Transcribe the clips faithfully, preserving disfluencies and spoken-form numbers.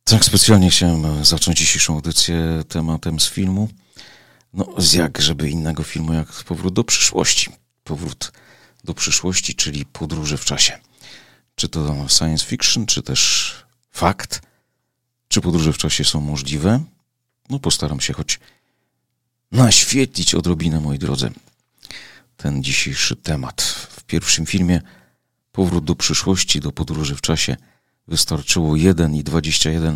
Tak specjalnie chciałem zacząć dzisiejszą audycję tematem z filmu. No, z jak żeby innego filmu jak Powrót do przyszłości. Powrót do przyszłości, czyli podróże w czasie. Czy to science fiction, czy też fakt? Czy podróże w czasie są możliwe? No, postaram się choć naświetlić odrobinę, moi drodzy, ten dzisiejszy temat. W pierwszym filmie Powrót do przyszłości, do podróży w czasie wystarczyło jeden przecinek dwadzieścia jeden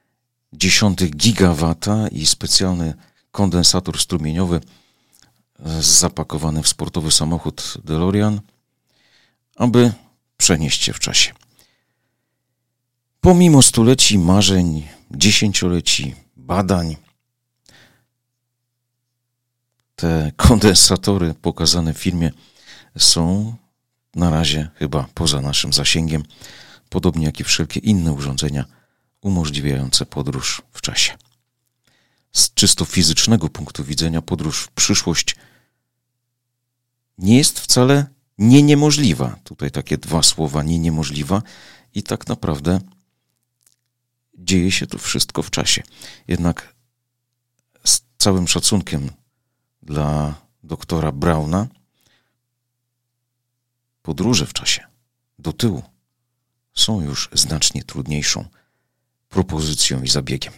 gigawata i specjalny kondensator strumieniowy zapakowany w sportowy samochód DeLorean, aby przenieść się w czasie. Pomimo stuleci marzeń, dziesięcioleci badań, te kondensatory pokazane w filmie są na razie chyba poza naszym zasięgiem, podobnie jak i wszelkie inne urządzenia umożliwiające podróż w czasie. Z czysto fizycznego punktu widzenia podróż w przyszłość nie jest wcale nie niemożliwa. Tutaj takie dwa słowa, nie niemożliwa, i tak naprawdę dzieje się to wszystko w czasie. Jednak z całym szacunkiem dla doktora Brauna, podróże w czasie do tyłu są już znacznie trudniejszą propozycją i zabiegiem.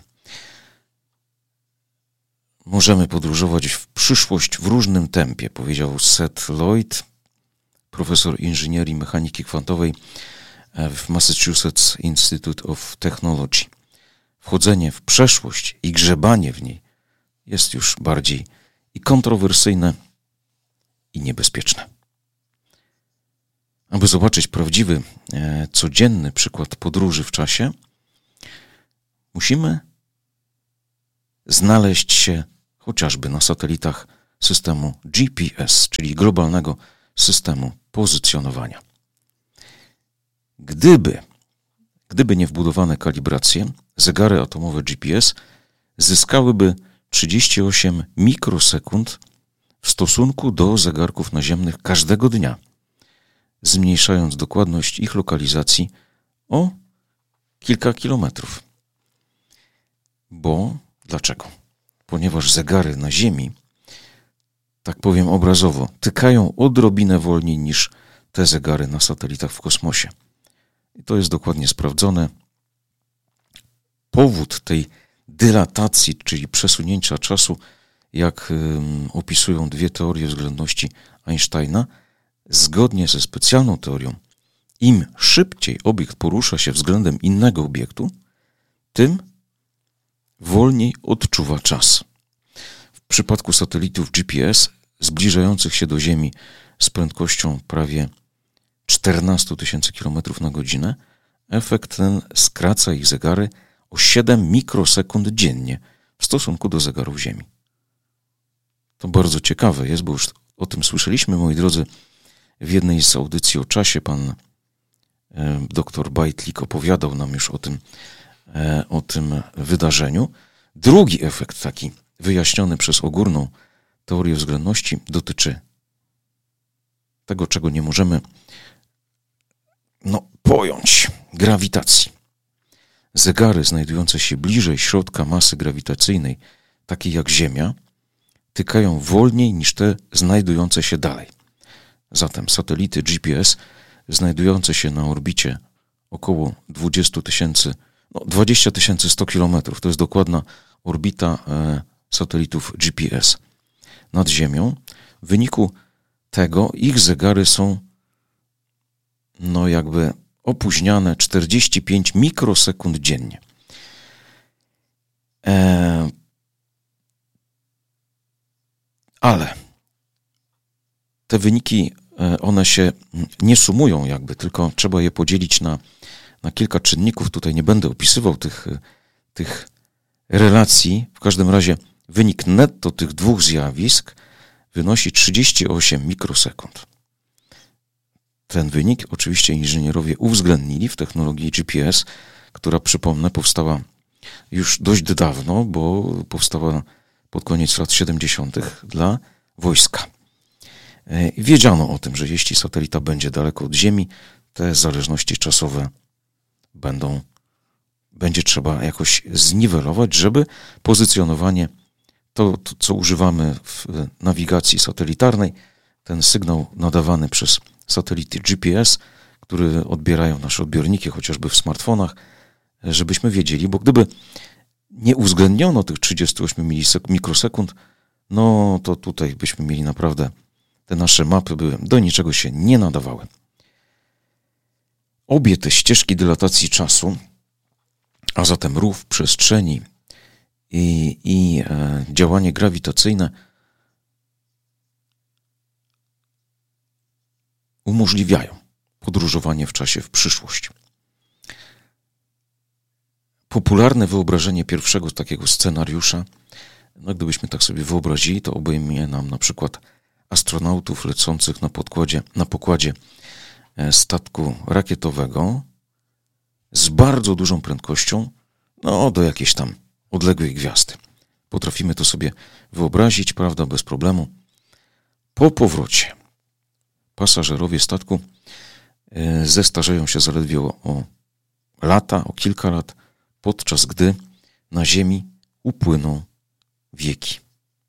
Możemy podróżować w przyszłość w różnym tempie, powiedział Seth Lloyd, profesor inżynierii mechaniki kwantowej w Massachusetts Institute of Technology. Wchodzenie w przeszłość i grzebanie w niej jest już bardziej i kontrowersyjne, i niebezpieczne. Aby zobaczyć prawdziwy, e, codzienny przykład podróży w czasie, musimy znaleźć się chociażby na satelitach systemu G P S, czyli globalnego systemu pozycjonowania. Gdyby, gdyby nie wbudowane kalibracje, zegary atomowe G P S zyskałyby trzydzieści osiem mikrosekund w stosunku do zegarków naziemnych każdego dnia, zmniejszając dokładność ich lokalizacji o kilka kilometrów. Bo dlaczego? Ponieważ zegary na Ziemi, tak powiem obrazowo, tykają odrobinę wolniej niż te zegary na satelitach w kosmosie. I to jest dokładnie sprawdzone. Powód tej dylatacji, czyli przesunięcia czasu, jak um, opisują dwie teorie względności Einsteina, zgodnie ze specjalną teorią, im szybciej obiekt porusza się względem innego obiektu, tym wolniej odczuwa czas. W przypadku satelitów G P S zbliżających się do Ziemi z prędkością prawie czternaście tysięcy kilometrów na godzinę, efekt ten skraca ich zegary o siedem mikrosekund dziennie w stosunku do zegarów Ziemi. To bardzo ciekawe jest, bo już o tym słyszeliśmy, moi drodzy, w jednej z audycji o czasie. Pan e, doktor Bajtlik opowiadał nam już o tym, e, o tym wydarzeniu. Drugi efekt, taki wyjaśniony przez ogólną teorię względności, dotyczy tego, czego nie możemy no, pojąć, grawitacji. Zegary znajdujące się bliżej środka masy grawitacyjnej, takiej jak Ziemia, tykają wolniej niż te znajdujące się dalej. Zatem satelity G P S znajdujące się na orbicie około dwadzieścia tysięcy, no dwadzieścia tysięcy sto kilometrów, to jest dokładna orbita e, satelitów G P S nad Ziemią. W wyniku tego ich zegary są no jakby opóźniane czterdzieści pięć mikrosekund dziennie. E, ale te wyniki, one się nie sumują jakby, tylko trzeba je podzielić na, na kilka czynników. Tutaj nie będę opisywał tych, tych relacji. W każdym razie wynik netto tych dwóch zjawisk wynosi trzydzieści osiem mikrosekund. Ten wynik oczywiście inżynierowie uwzględnili w technologii G P S, która, przypomnę, powstała już dość dawno, bo powstała pod koniec lat siedemdziesiątych dla wojska. Wiedziano o tym, że jeśli satelita będzie daleko od Ziemi, te zależności czasowe będą będzie trzeba jakoś zniwelować, żeby pozycjonowanie, to, to co używamy w nawigacji satelitarnej, ten sygnał nadawany przez satelity G P S, które odbierają nasze odbiorniki, chociażby w smartfonach, żebyśmy wiedzieli, bo gdyby nie uwzględniono tych trzydziestu ośmiu mikrosekund, no to tutaj byśmy mieli naprawdę, te nasze mapy by do niczego się nie nadawały. Obie te ścieżki dylatacji czasu, a zatem ruch w przestrzeni i, i e, działanie grawitacyjne umożliwiają podróżowanie w czasie w przyszłość. Popularne wyobrażenie pierwszego takiego scenariusza, no gdybyśmy tak sobie wyobrazili, to obejmie nam na przykład astronautów lecących na podkładzie, na pokładzie statku rakietowego z bardzo dużą prędkością, no do jakiejś tam odległej gwiazdy. Potrafimy to sobie wyobrazić, prawda, bez problemu. Po powrocie pasażerowie statku zestarzeją się zaledwie o, o lata, o kilka lat, podczas gdy na Ziemi upłyną wieki.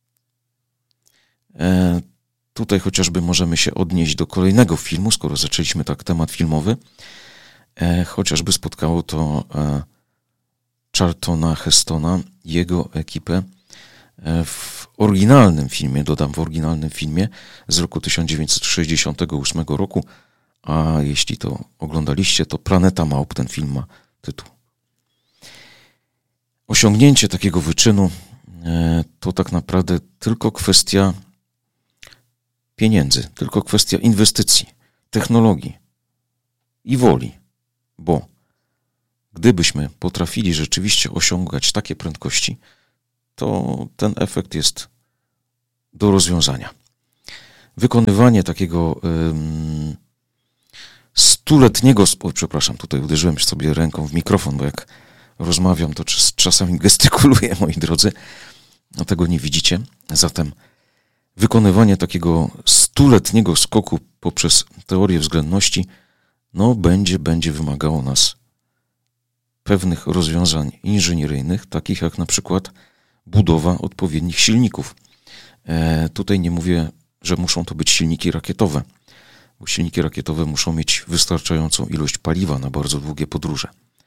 E, tutaj chociażby możemy się odnieść do kolejnego filmu, skoro zaczęliśmy tak temat filmowy. E, chociażby spotkało to e, Charltona Hestona i jego ekipę e, w oryginalnym filmie, dodam w oryginalnym filmie z roku tysiąc dziewięćset sześćdziesiątego ósmego roku, a jeśli to oglądaliście, to Planeta Małp, ten film ma tytuł. Osiągnięcie takiego wyczynu to tak naprawdę tylko kwestia pieniędzy, tylko kwestia inwestycji, technologii i woli, bo gdybyśmy potrafili rzeczywiście osiągać takie prędkości, to ten efekt jest do rozwiązania. Wykonywanie takiego um, stuletniego, o, przepraszam, tutaj uderzyłem sobie ręką w mikrofon, bo jak rozmawiam, to czasami gestykuluję, moi drodzy, no tego nie widzicie. Zatem wykonywanie takiego stuletniego skoku poprzez teorię względności, no będzie, będzie wymagało nas pewnych rozwiązań inżynieryjnych, takich jak na przykład budowa odpowiednich silników. E, tutaj nie mówię, że muszą to być silniki rakietowe, bo silniki rakietowe muszą mieć wystarczającą ilość paliwa na bardzo długie podróże.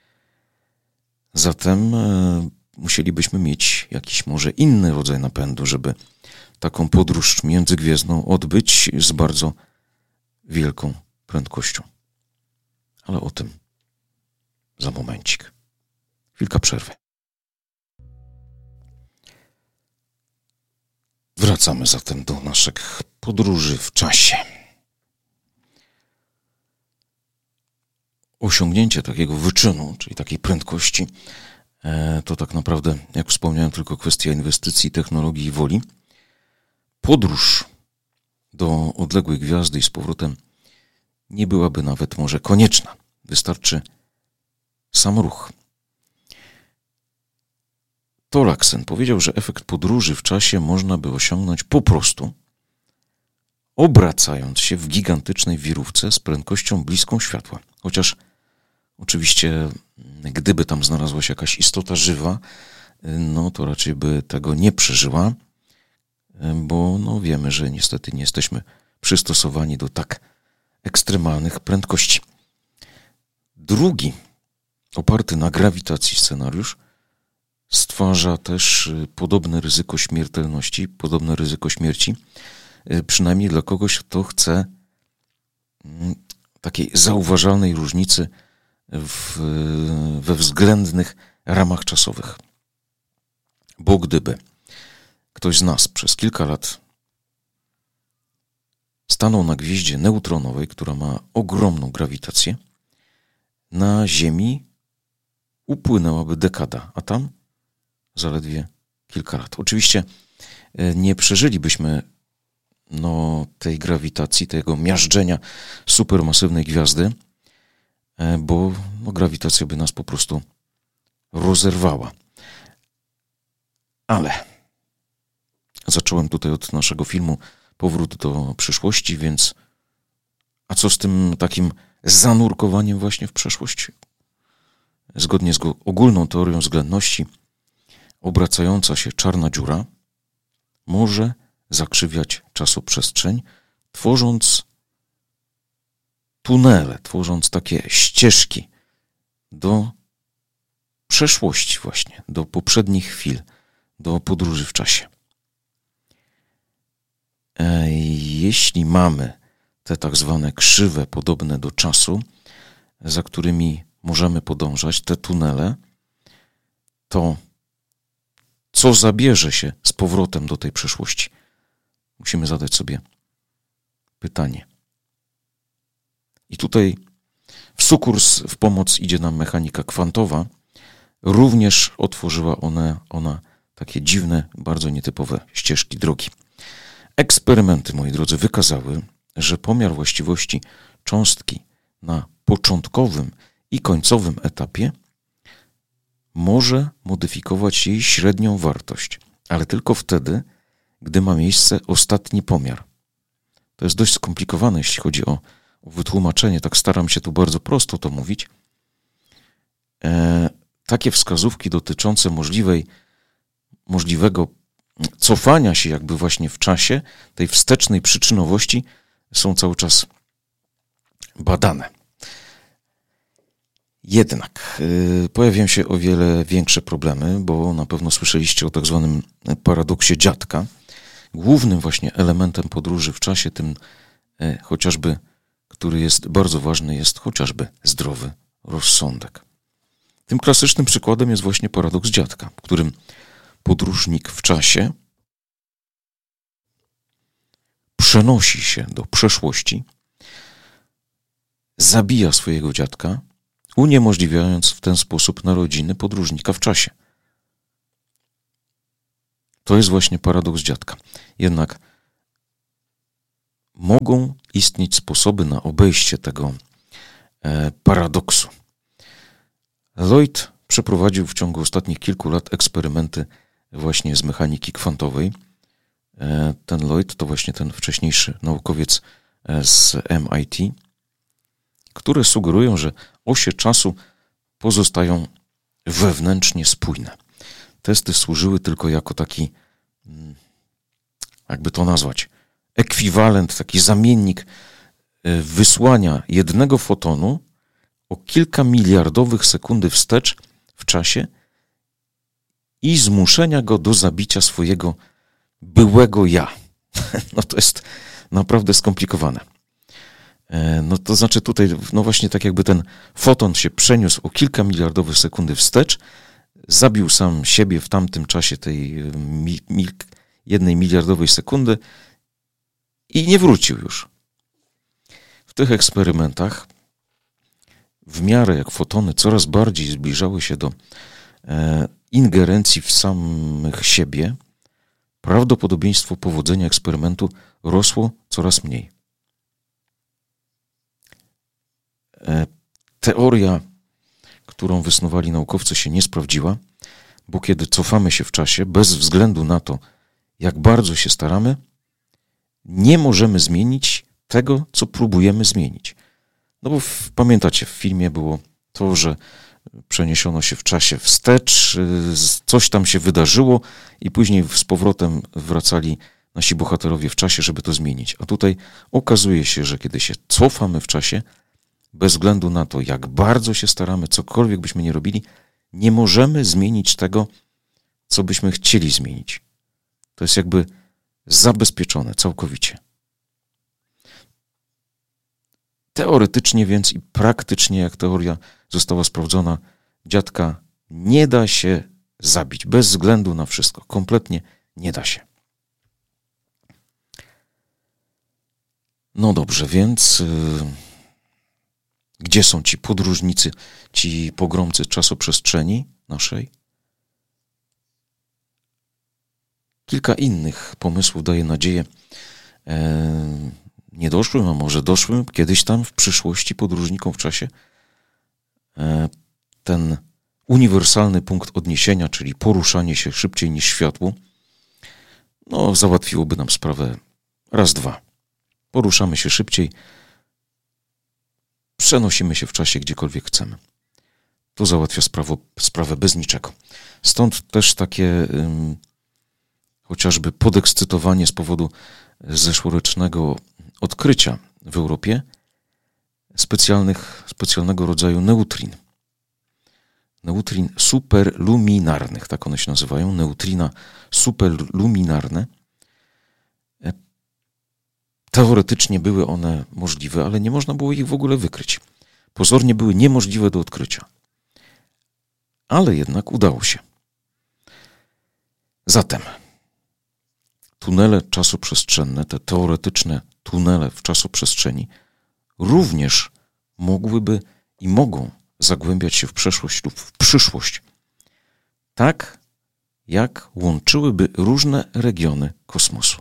Zatem e, musielibyśmy mieć jakiś może inny rodzaj napędu, żeby taką podróż międzygwiezdną odbyć z bardzo wielką prędkością. Ale o tym za momencik. Chwilka przerwy. Wracamy zatem do naszych podróży w czasie. Osiągnięcie takiego wyczynu, czyli takiej prędkości, to tak naprawdę, jak wspomniałem, tylko kwestia inwestycji, technologii i woli. Podróż do odległej gwiazdy i z powrotem nie byłaby nawet może konieczna. Wystarczy sam ruch. Tolaksen powiedział, że efekt podróży w czasie można by osiągnąć po prostu obracając się w gigantycznej wirówce z prędkością bliską światła. Chociaż oczywiście gdyby tam znalazła się jakaś istota żywa, no to raczej by tego nie przeżyła, bo no wiemy, że niestety nie jesteśmy przystosowani do tak ekstremalnych prędkości. Drugi, oparty na grawitacji scenariusz, stwarza też podobne ryzyko śmiertelności, podobne ryzyko śmierci, przynajmniej dla kogoś, kto chce takiej zauważalnej różnicy w, we względnych ramach czasowych. Bo gdyby ktoś z nas przez kilka lat stanął na gwieździe neutronowej, która ma ogromną grawitację, na Ziemi upłynęłaby dekada, a tam zaledwie kilka lat. Oczywiście nie przeżylibyśmy no, tej grawitacji, tego miażdżenia supermasywnej gwiazdy, bo no, grawitacja by nas po prostu rozerwała. Ale zacząłem tutaj od naszego filmu Powrót do przyszłości, więc a co z tym takim zanurkowaniem właśnie w przeszłość? zgodnie z ogólną teorią względności, obracająca się czarna dziura może zakrzywiać czasoprzestrzeń, tworząc tunele, tworząc takie ścieżki do przeszłości właśnie, do poprzednich chwil, do podróży w czasie. Jeśli mamy te tak zwane krzywe podobne do czasu, za którymi możemy podążać, te tunele, to co zabierze się z powrotem do tej przeszłości? Musimy zadać sobie pytanie. I tutaj w sukurs, w pomoc idzie nam mechanika kwantowa. Również otworzyła ona, ona takie dziwne, bardzo nietypowe ścieżki drogi. Eksperymenty, moi drodzy, wykazały, że pomiar właściwości cząstki na początkowym i końcowym etapie może modyfikować jej średnią wartość, ale tylko wtedy, gdy ma miejsce ostatni pomiar. To jest dość skomplikowane, jeśli chodzi o, o wytłumaczenie, tak staram się tu bardzo prosto to mówić. E, takie wskazówki dotyczące możliwej, możliwego cofania się jakby właśnie w czasie, tej wstecznej przyczynowości są cały czas badane. Jednak yy, pojawiają się o wiele większe problemy, bo na pewno słyszeliście o tak zwanym paradoksie dziadka. Głównym właśnie elementem podróży w czasie, tym yy, chociażby, który jest bardzo ważny, jest chociażby zdrowy rozsądek. Tym klasycznym przykładem jest właśnie paradoks dziadka, w którym podróżnik w czasie przenosi się do przeszłości, zabija swojego dziadka, uniemożliwiając w ten sposób narodziny podróżnika w czasie. To jest właśnie paradoks dziadka. Jednak mogą istnieć sposoby na obejście tego e, paradoksu. Lloyd przeprowadził w ciągu ostatnich kilku lat eksperymenty właśnie z mechaniki kwantowej. E, ten Lloyd to właśnie ten wcześniejszy naukowiec z M I T, które sugerują, że osie czasu pozostają wewnętrznie spójne. Testy służyły tylko jako taki, jakby to nazwać, ekwiwalent, taki zamiennik wysłania jednego fotonu o kilka miliardowych sekundy wstecz w czasie i zmuszenia go do zabicia swojego byłego ja. No to jest naprawdę skomplikowane. No to znaczy tutaj, no właśnie tak jakby ten foton się przeniósł o kilka miliardowych sekundy wstecz, zabił sam siebie w tamtym czasie tej mi, mi, jednej miliardowej sekundy i nie wrócił już. W tych eksperymentach w miarę jak fotony coraz bardziej zbliżały się do e, ingerencji w samych siebie, prawdopodobieństwo powodzenia eksperymentu rosło coraz mniej. Teoria, którą wysnuwali naukowcy, się nie sprawdziła, bo kiedy cofamy się w czasie, bez względu na to, jak bardzo się staramy, nie możemy zmienić tego, co próbujemy zmienić. No bo w, pamiętacie, w filmie było to, że przeniesiono się w czasie wstecz, coś tam się wydarzyło i później z powrotem wracali nasi bohaterowie w czasie, żeby to zmienić. A tutaj okazuje się, że kiedy się cofamy w czasie, bez względu na to, jak bardzo się staramy, cokolwiek byśmy nie robili, nie możemy zmienić tego, co byśmy chcieli zmienić. To jest jakby zabezpieczone całkowicie. Teoretycznie więc i praktycznie, jak teoria została sprawdzona, dziadka nie da się zabić, bez względu na wszystko. Kompletnie nie da się. No dobrze, więc Yy... gdzie są ci podróżnicy, ci pogromcy czasoprzestrzeni naszej? Kilka innych pomysłów daje nadzieję e, niedoszłym, a może doszłym kiedyś tam w przyszłości podróżnikom w czasie. E, ten uniwersalny punkt odniesienia, czyli poruszanie się szybciej niż światło, no załatwiłoby nam sprawę raz, dwa. Poruszamy się szybciej, przenosimy się w czasie gdziekolwiek chcemy. to załatwia sprawo, sprawę bez niczego. Stąd też takie ym, chociażby podekscytowanie z powodu zeszłorocznego odkrycia w Europie specjalnych, specjalnego rodzaju neutrin. Neutrin superluminarnych, tak one się nazywają, neutrina superluminarne. Teoretycznie były one możliwe, ale nie można było ich w ogóle wykryć. Pozornie były niemożliwe do odkrycia. Ale jednak udało się. Zatem tunele czasoprzestrzenne, te teoretyczne tunele w czasoprzestrzeni również mogłyby i mogą zagłębiać się w przeszłość lub w przyszłość, tak jak łączyłyby różne regiony kosmosu.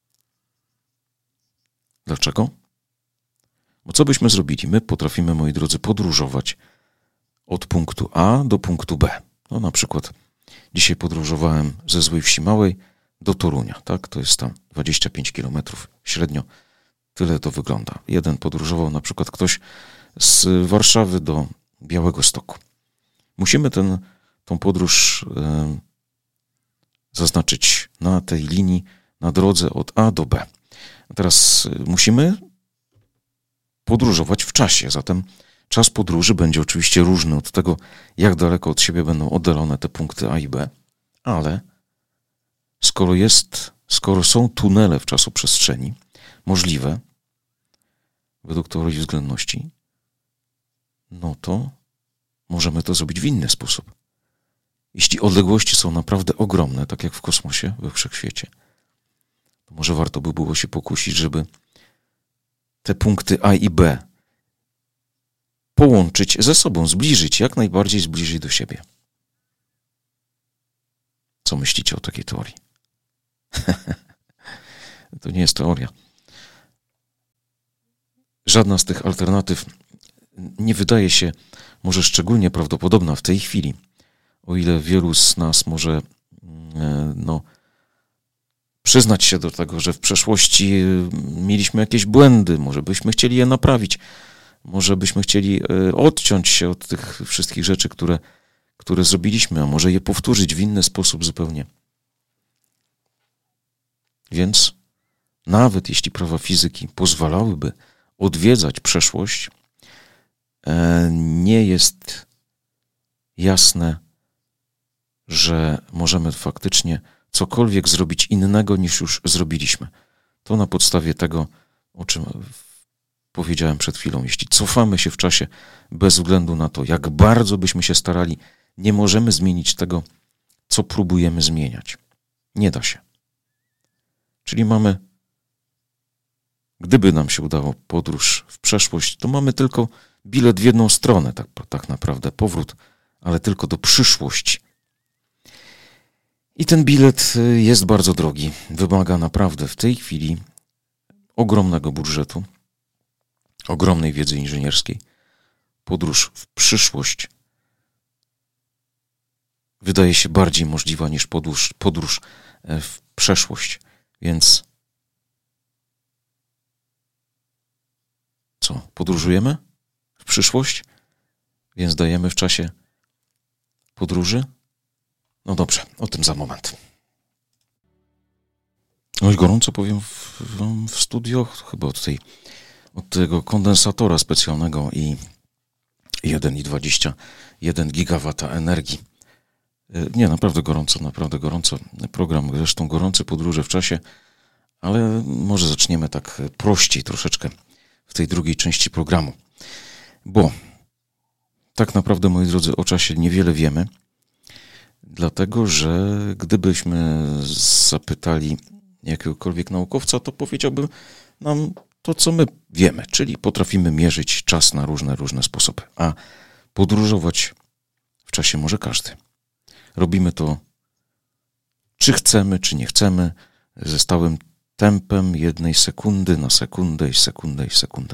Dlaczego? Bo co byśmy zrobili? My potrafimy, moi drodzy, podróżować od punktu A do punktu B. No na przykład dzisiaj podróżowałem ze Złej Wsi Małej do Torunia, tak? To jest tam dwadzieścia pięć kilometrów średnio. Tyle to wygląda. Jeden podróżował na przykład ktoś z Warszawy do Białegostoku. Musimy ten, tą podróż e, zaznaczyć na tej linii, na drodze od A do B. A teraz e, musimy podróżować w czasie, zatem czas podróży będzie oczywiście różny od tego, jak daleko od siebie będą oddalone te punkty A i B, ale skoro jest, skoro są tunele w czasoprzestrzeni możliwe, według teorii względności, no to możemy to zrobić w inny sposób. Jeśli odległości są naprawdę ogromne, tak jak w kosmosie, we wszechświecie, to może warto by było się pokusić, żeby te punkty A i B połączyć ze sobą, zbliżyć, jak najbardziej zbliżyć do siebie. Co myślicie o takiej teorii? To nie jest teoria. Żadna z tych alternatyw nie wydaje się może szczególnie prawdopodobna w tej chwili, o ile wielu z nas może no, przyznać się do tego, że w przeszłości mieliśmy jakieś błędy, może byśmy chcieli je naprawić, może byśmy chcieli odciąć się od tych wszystkich rzeczy, które, które zrobiliśmy, a może je powtórzyć w inny sposób zupełnie. Więc nawet jeśli prawa fizyki pozwalałyby odwiedzać przeszłość, nie jest jasne, że możemy faktycznie cokolwiek zrobić innego niż już zrobiliśmy. To na podstawie tego, o czym powiedziałem przed chwilą. Jeśli cofamy się w czasie bez względu na to, jak bardzo byśmy się starali, nie możemy zmienić tego, co próbujemy zmieniać. Nie da się. Czyli mamy, gdyby nam się udało podróż w przeszłość, to mamy tylko bilet w jedną stronę, tak, tak naprawdę, powrót, ale tylko do przyszłości. I ten bilet jest bardzo drogi. Wymaga naprawdę w tej chwili ogromnego budżetu, ogromnej wiedzy inżynierskiej. Podróż w przyszłość wydaje się bardziej możliwa niż podróż, podróż w przeszłość. Więc co? Podróżujemy w przyszłość? Więc dajemy w czasie podróży? No dobrze, o tym za moment. No i gorąco powiem w, w studio, chyba od, tej, od tego kondensatora specjalnego i jeden i dwadzieścia jeden gigawata energii. Nie, naprawdę gorąco, naprawdę gorąco. Program zresztą gorący, podróże w czasie, ale może zaczniemy tak prościej troszeczkę w tej drugiej części programu. Bo tak naprawdę, moi drodzy, o czasie niewiele wiemy, dlatego że gdybyśmy zapytali jakiegokolwiek naukowca, to powiedziałby nam to, co my wiemy, czyli potrafimy mierzyć czas na różne, różne sposoby, a podróżować w czasie może każdy. Robimy to, czy chcemy, czy nie chcemy, ze stałym tempem jednej sekundy na sekundę i sekundę i sekundę.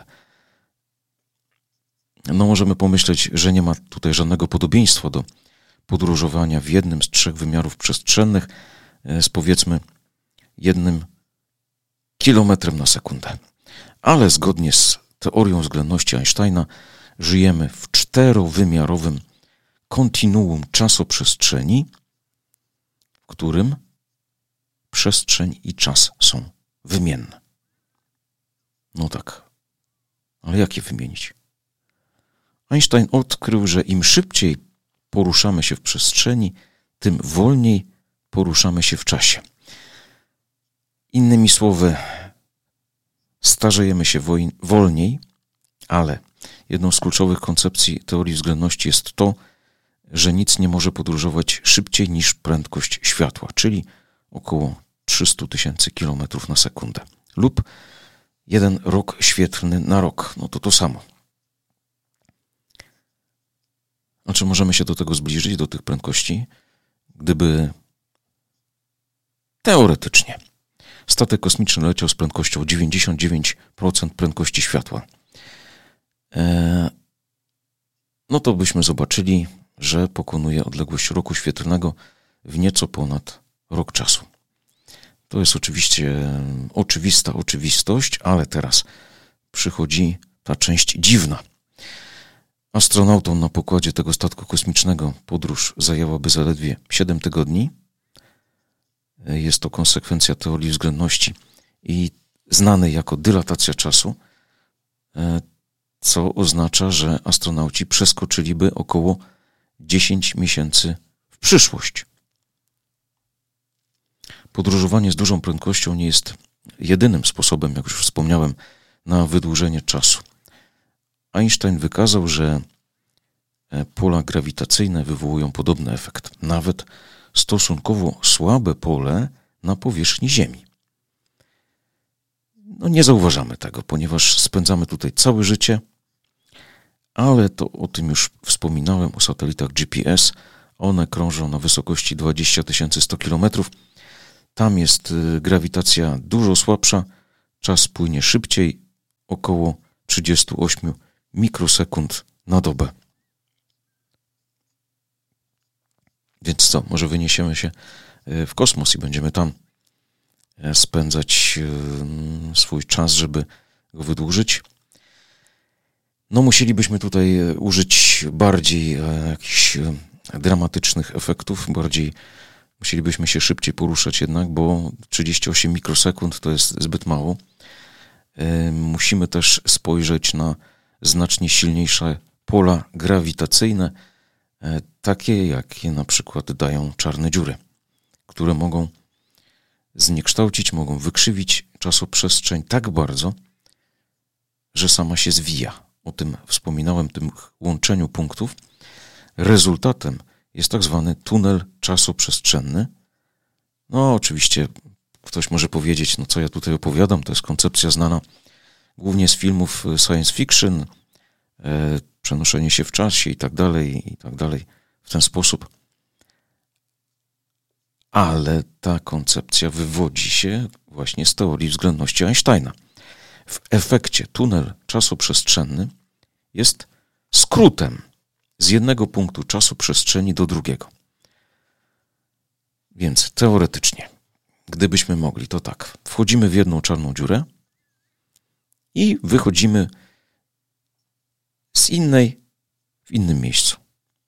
No możemy pomyśleć, że nie ma tutaj żadnego podobieństwa do podróżowania w jednym z trzech wymiarów przestrzennych z powiedzmy jednym kilometrem na sekundę. Ale zgodnie z teorią względności Einsteina żyjemy w czterowymiarowym kontinuum czasoprzestrzeni, w którym przestrzeń i czas są wymienne. No tak, ale jak je wymienić? Einstein odkrył, że im szybciej poruszamy się w przestrzeni, tym wolniej poruszamy się w czasie. Innymi słowy, starzejemy się wolniej, ale jedną z kluczowych koncepcji teorii względności jest to, że nic nie może podróżować szybciej niż prędkość światła, czyli około trzysta tysięcy kilometrów na sekundę lub jeden rok świetlny na rok. No to to samo. A czy możemy się do tego zbliżyć, do tych prędkości, gdyby teoretycznie statek kosmiczny leciał z prędkością dziewięćdziesiąt dziewięć procent prędkości światła? Eee, no to byśmy zobaczyli, że pokonuje odległość roku świetlnego w nieco ponad rok czasu. To jest oczywiście oczywista oczywistość, ale teraz przychodzi ta część dziwna. Astronautom na pokładzie tego statku kosmicznego podróż zajęłaby zaledwie siedem tygodni. Jest to konsekwencja teorii względności i znanej jako dylatacja czasu, co oznacza, że astronauci przeskoczyliby około dziesięć miesięcy w przyszłość. Podróżowanie z dużą prędkością nie jest jedynym sposobem, jak już wspomniałem, na wydłużenie czasu. Einstein wykazał, że pola grawitacyjne wywołują podobny efekt, nawet stosunkowo słabe pole na powierzchni Ziemi. No nie zauważamy tego, ponieważ spędzamy tutaj całe życie, ale to o tym już wspominałem, o satelitach G P S. One krążą na wysokości dwadzieścia tysięcy sto kilometrów. Tam jest grawitacja dużo słabsza, czas płynie szybciej, około trzydzieści osiem mikrosekund na dobę. Więc co, może wyniesiemy się w kosmos i będziemy tam spędzać swój czas, żeby go wydłużyć? No musielibyśmy tutaj użyć bardziej jakichś dramatycznych efektów, bardziej musielibyśmy się szybciej poruszać jednak, bo trzydzieści osiem mikrosekund to jest zbyt mało. Musimy też spojrzeć na znacznie silniejsze pola grawitacyjne, takie jakie na przykład dają czarne dziury, które mogą zniekształcić, mogą wykrzywić czasoprzestrzeń tak bardzo, że sama się zwija. O tym wspominałem, tym łączeniu punktów. Rezultatem jest tak zwany tunel czasoprzestrzenny. No oczywiście ktoś może powiedzieć, no co ja tutaj opowiadam, to jest koncepcja znana głównie z filmów science fiction, e, przenoszenie się w czasie i tak dalej, i tak dalej w ten sposób. Ale ta koncepcja wywodzi się właśnie z teorii względności Einsteina. W efekcie tunel czasoprzestrzenny jest skrótem z jednego punktu czasoprzestrzeni do drugiego. Więc teoretycznie, gdybyśmy mogli, to tak, wchodzimy w jedną czarną dziurę i wychodzimy z innej w innym miejscu.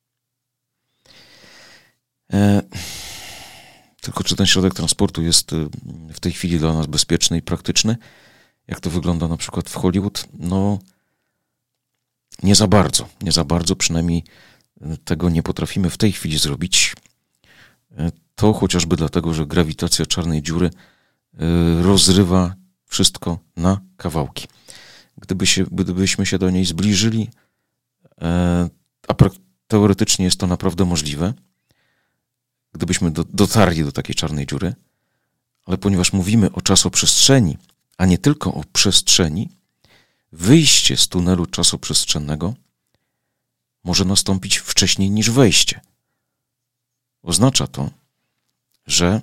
E, tylko czy ten środek transportu jest w tej chwili dla nas bezpieczny i praktyczny? Jak to wygląda na przykład w Hollywood? No nie za bardzo, nie za bardzo, przynajmniej tego nie potrafimy w tej chwili zrobić. To chociażby dlatego, że grawitacja czarnej dziury rozrywa wszystko na kawałki. Gdyby się, gdybyśmy się do niej zbliżyli, a teoretycznie jest to naprawdę możliwe, gdybyśmy do, dotarli do takiej czarnej dziury, ale ponieważ mówimy o czasoprzestrzeni, a nie tylko o przestrzeni, wyjście z tunelu czasoprzestrzennego może nastąpić wcześniej niż wejście. Oznacza to, że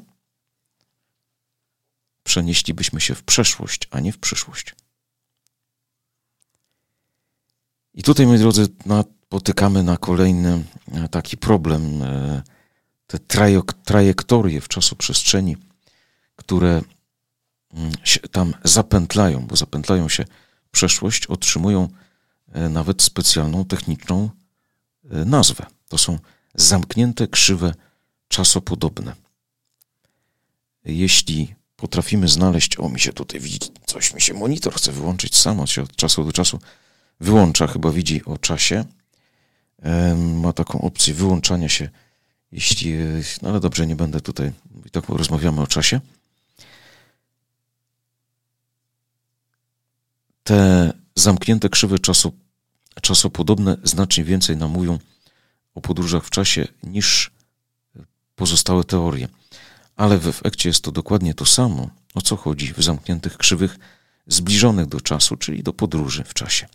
przenieślibyśmy się w przeszłość, a nie w przyszłość. I tutaj, moi drodzy, napotykamy na kolejny taki problem. Te trajektorie w czasoprzestrzeni, które się tam zapętlają, bo zapętlają się w przeszłość, otrzymują nawet specjalną techniczną nazwę. To są zamknięte, krzywe, czasopodobne. Jeśli potrafimy znaleźć, o mi się tutaj widzi, coś mi się monitor chce wyłączyć, samo się od czasu do czasu wyłącza, chyba widzi o czasie, ma taką opcję wyłączania się, jeśli, no ale dobrze, nie będę tutaj, i tak rozmawiamy o czasie. Te zamknięte, krzywe, czaso, czasopodobne znacznie więcej nam mówią o podróżach w czasie niż pozostałe teorie. Ale w efekcie jest to dokładnie to samo, o co chodzi w zamkniętych, krzywych, zbliżonych do czasu, czyli do podróży w czasie.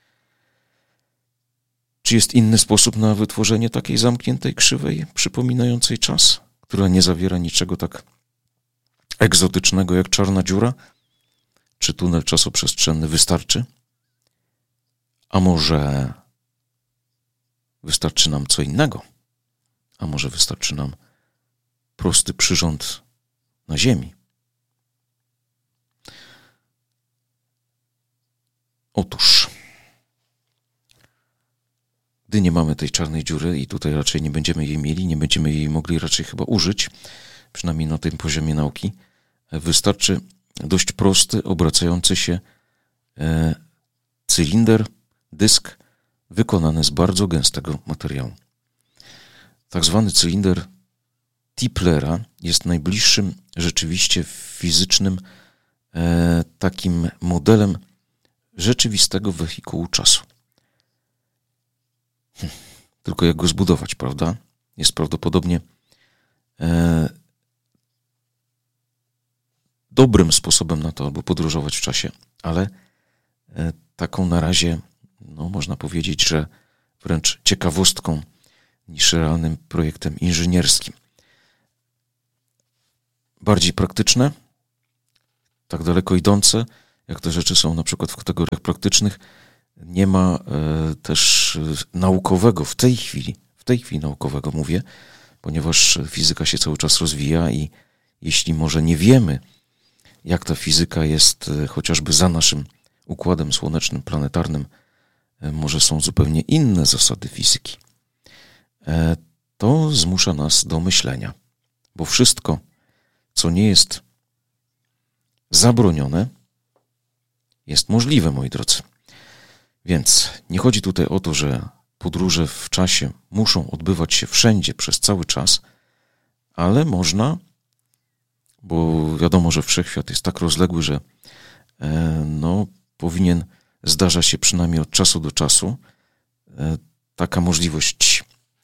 Czy jest inny sposób na wytworzenie takiej zamkniętej, krzywej, przypominającej czas, która nie zawiera niczego tak egzotycznego jak czarna dziura? Czy tunel czasoprzestrzenny wystarczy? A może wystarczy nam co innego? A może wystarczy nam prosty przyrząd na Ziemi? Otóż, gdy nie mamy tej czarnej dziury i tutaj raczej nie będziemy jej mieli, nie będziemy jej mogli raczej chyba użyć, przynajmniej na tym poziomie nauki, wystarczy dość prosty, obracający się e, cylinder, dysk wykonany z bardzo gęstego materiału. Tak zwany cylinder Tiplera jest najbliższym rzeczywiście fizycznym e, takim modelem rzeczywistego wehikułu czasu. Hm, tylko jak go zbudować, prawda? Jest prawdopodobnie e, dobrym sposobem na to, aby podróżować w czasie, ale e, taką na razie, no można powiedzieć, że wręcz ciekawostką niż realnym projektem inżynierskim. Bardziej praktyczne, tak daleko idące, jak te rzeczy są na przykład w kategoriach praktycznych, nie ma e, też naukowego w tej chwili, w tej chwili naukowego mówię, ponieważ fizyka się cały czas rozwija i jeśli może nie wiemy, jak ta fizyka jest e, chociażby za naszym układem słonecznym, planetarnym, e, może są zupełnie inne zasady fizyki, e, to zmusza nas do myślenia, bo wszystko, co nie jest zabronione, jest możliwe, moi drodzy. Więc nie chodzi tutaj o to, że podróże w czasie muszą odbywać się wszędzie przez cały czas, ale można, bo wiadomo, że wszechświat jest tak rozległy, że e, no, powinien zdarza się przynajmniej od czasu do czasu e, taka możliwość.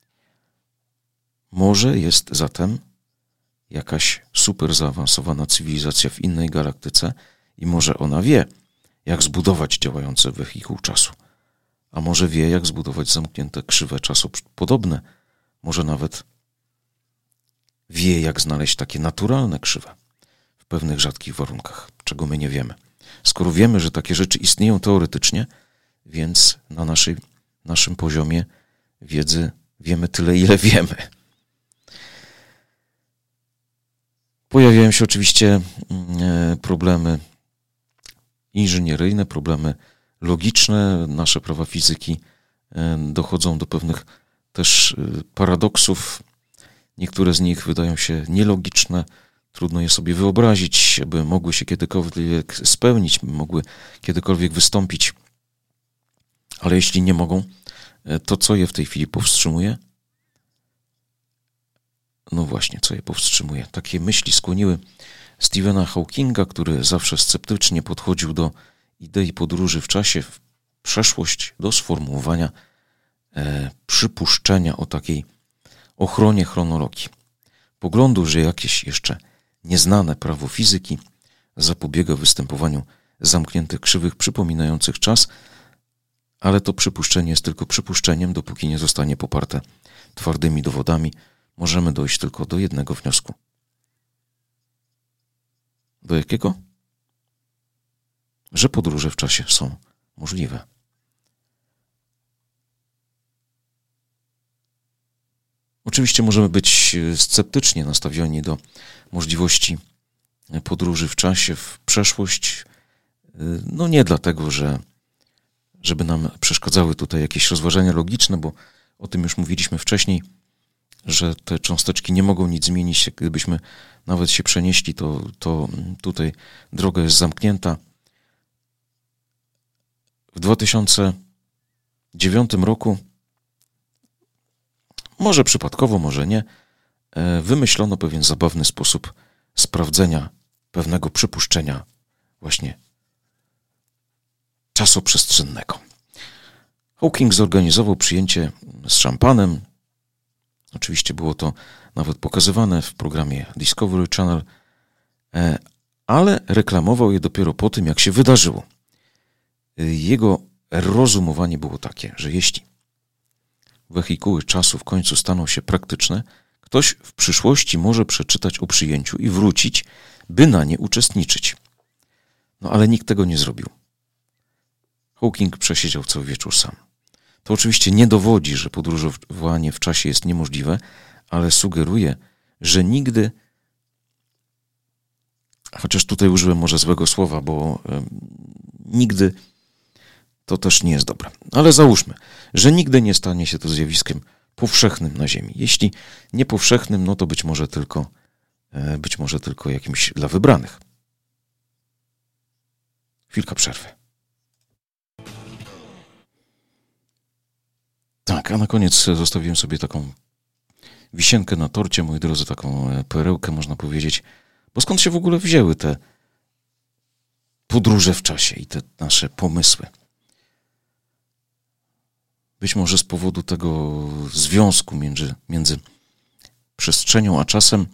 Może jest zatem jakaś super zaawansowana cywilizacja w innej galaktyce i może ona wie, jak zbudować działający wehikuł czasu. A może wie, jak zbudować zamknięte, krzywe, czasopodobne. Może nawet wie, jak znaleźć takie naturalne krzywe w pewnych rzadkich warunkach, czego my nie wiemy. Skoro wiemy, że takie rzeczy istnieją teoretycznie, więc na naszej, naszym poziomie wiedzy wiemy tyle, ile wiemy. Pojawiają się oczywiście problemy inżynieryjne, problemy logiczne. Nasze prawa fizyki dochodzą do pewnych też paradoksów. Niektóre z nich wydają się nielogiczne. Trudno je sobie wyobrazić, by mogły się kiedykolwiek spełnić, by mogły kiedykolwiek wystąpić. Ale jeśli nie mogą, to co je w tej chwili powstrzymuje? No właśnie, co je powstrzymuje? Takie myśli skłoniły Stephena Hawkinga, który zawsze sceptycznie podchodził do idei podróży w czasie, w przeszłość, do sformułowania e, przypuszczenia o takiej ochronie chronologii. Poglądu, że jakieś jeszcze nieznane prawo fizyki zapobiega występowaniu zamkniętych krzywych przypominających czas, ale to przypuszczenie jest tylko przypuszczeniem, dopóki nie zostanie poparte twardymi dowodami. Możemy dojść tylko do jednego wniosku. Do jakiego? Że podróże w czasie są możliwe. Oczywiście możemy być sceptycznie nastawieni do możliwości podróży w czasie, w przeszłość. No nie dlatego, że żeby nam przeszkadzały tutaj jakieś rozważania logiczne, bo o tym już mówiliśmy wcześniej. że te cząsteczki nie mogą nic zmienić. Gdybyśmy nawet się przenieśli, to, to tutaj droga jest zamknięta. W dwa tysiące dziewiątym roku, może przypadkowo, może nie, wymyślono pewien zabawny sposób sprawdzenia pewnego przypuszczenia właśnie czasoprzestrzennego. Hawking zorganizował przyjęcie z szampanem. Oczywiście było to nawet pokazywane w programie Discovery Channel, ale reklamował je dopiero po tym, jak się wydarzyło. Jego rozumowanie było takie, że jeśli wehikuły czasu w końcu staną się praktyczne, ktoś w przyszłości może przeczytać o przyjęciu i wrócić, by na nie uczestniczyć. No ale nikt tego nie zrobił. Hawking przesiedział cały wieczór sam. To oczywiście nie dowodzi, że podróżowanie w czasie jest niemożliwe, ale sugeruje, że nigdy, chociaż tutaj użyłem może złego słowa, bo e, nigdy to też nie jest dobre. Ale załóżmy, że nigdy nie stanie się to zjawiskiem powszechnym na Ziemi. Jeśli nie powszechnym, no to być może tylko, e, być może tylko jakimś dla wybranych. Chwilka przerwy. Tak, a na koniec zostawiłem sobie taką wisienkę na torcie, moi drodzy, taką perełkę, można powiedzieć, bo skąd się w ogóle wzięły te podróże w czasie i te nasze pomysły? Być może z powodu tego związku między, między przestrzenią a czasem,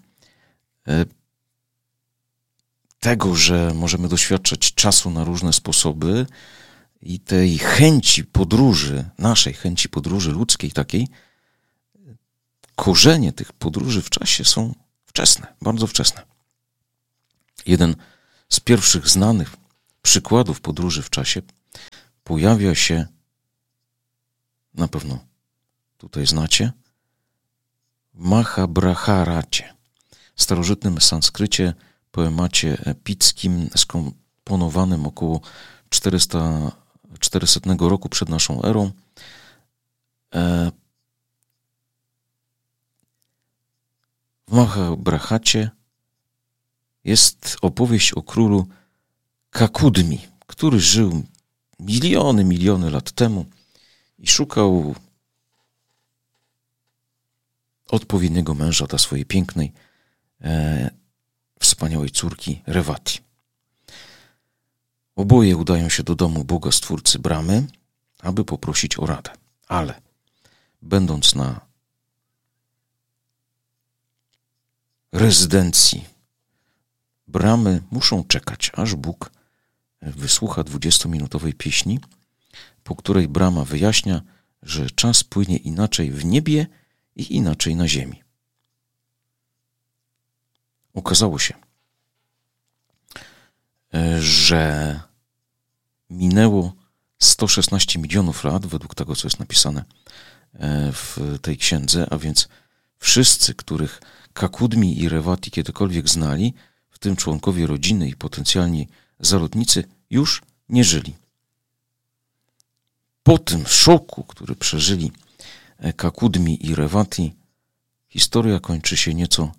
tego, że możemy doświadczać czasu na różne sposoby i tej chęci podróży, naszej chęci podróży ludzkiej takiej, korzenie tych podróży w czasie są wczesne, bardzo wczesne. Jeden z pierwszych znanych przykładów podróży w czasie pojawia się, na pewno tutaj znacie, w Mahabharacie, starożytnym sanskrycie, poemacie epickim skomponowanym około czterysta roku przed naszą erą. W Mahabharacie jest opowieść o królu Kakudmi, który żył miliony, miliony lat temu i szukał odpowiedniego męża dla swojej pięknej, e, wspaniałej córki Rewati. Oboje udają się do domu Boga Stwórcy Brahmy, aby poprosić o radę. Ale będąc na rezydencji Brahmy, muszą czekać, aż Bóg wysłucha dwudziestominutowej pieśni, po której Brahma wyjaśnia, że czas płynie inaczej w niebie i inaczej na ziemi. Okazało się, że minęło sto szesnaście milionów lat, według tego, co jest napisane w tej księdze, a więc wszyscy, których Kakudmi i Rewati kiedykolwiek znali, w tym członkowie rodziny i potencjalni zalotnicy, już nie żyli. Po tym szoku, który przeżyli Kakudmi i Rewati, historia kończy się nieco,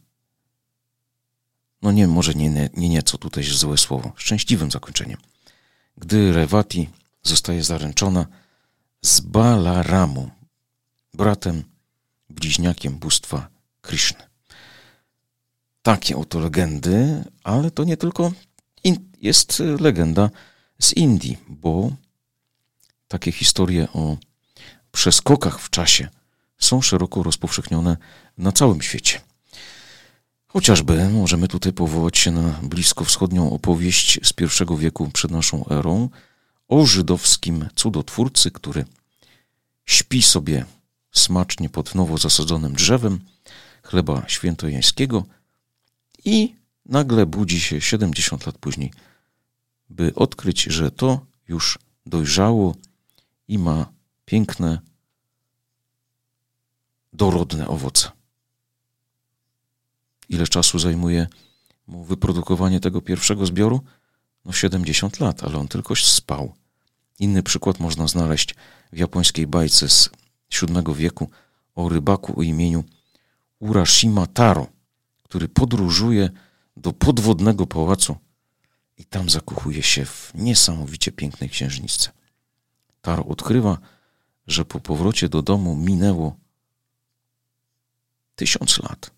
no nie, może nie, nie nieco, tutaj jest złe słowo, szczęśliwym zakończeniem. Gdy Rewati zostaje zaręczona z Balaramą, bratem, bliźniakiem bóstwa Krishny. Takie oto legendy, ale to nie tylko in, jest legenda z Indii, bo takie historie o przeskokach w czasie są szeroko rozpowszechnione na całym świecie. Chociażby możemy tutaj powołać się na bliskowschodnią opowieść z pierwszego wieku przed naszą erą o żydowskim cudotwórcy, który śpi sobie smacznie pod nowo zasadzonym drzewem chleba świętojańskiego i nagle budzi się siedemdziesiąt lat później, by odkryć, że to już dojrzało i ma piękne, dorodne owoce. Ile czasu zajmuje mu wyprodukowanie tego pierwszego zbioru? No siedemdziesiąt lat, ale on tylko spał. Inny przykład można znaleźć w japońskiej bajce z siódmego wieku o rybaku o imieniu Urashima Taro, który podróżuje do podwodnego pałacu i tam zakochuje się w niesamowicie pięknej księżniczce. Taro odkrywa, że po powrocie do domu minęło tysiąc lat.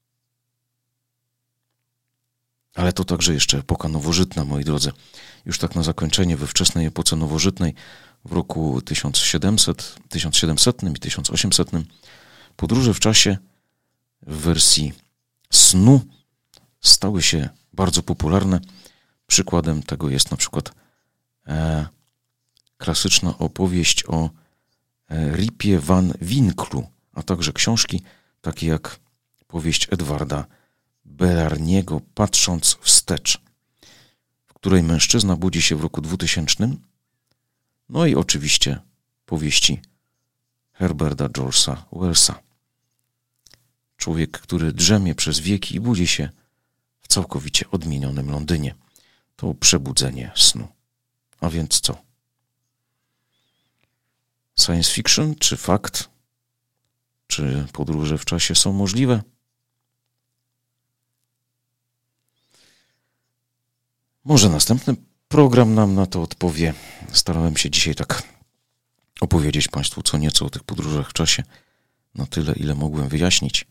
Ale to także jeszcze epoka nowożytna, moi drodzy. Już tak na zakończenie, we wczesnej epoce nowożytnej, w roku tysiąc siedemset, tysiąc siedemsetnym i tysiąc osiemsetnym, podróże w czasie w wersji snu stały się bardzo popularne. Przykładem tego jest na przykład e, klasyczna opowieść o e, Ripie van Winklu, a także książki takie jak powieść Edwarda Belarniego Patrząc wstecz, w której mężczyzna budzi się w roku dwutysięcznym, no i oczywiście powieści Herberta George'a Wellsa. Człowiek, który drzemie przez wieki i budzi się w całkowicie odmienionym Londynie. To przebudzenie snu. A więc co? Science fiction czy fakt? Czy podróże w czasie są możliwe? Może następny program nam na to odpowie. Starałem się dzisiaj tak opowiedzieć Państwu co nieco o tych podróżach w czasie, na tyle, ile mogłem wyjaśnić.